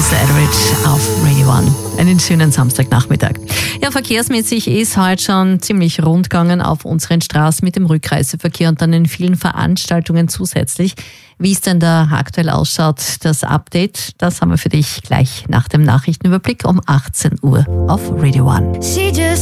Chris Etheridge auf Radio 1. Einen schönen Samstagnachmittag. Ja, verkehrsmäßig ist heute schon ziemlich rund gegangen auf unseren Straßen mit dem Rückreiseverkehr und dann in vielen Veranstaltungen zusätzlich. Wie es denn da aktuell ausschaut, das Update, das haben wir für dich gleich nach dem Nachrichtenüberblick um 18 Uhr auf Radio 1.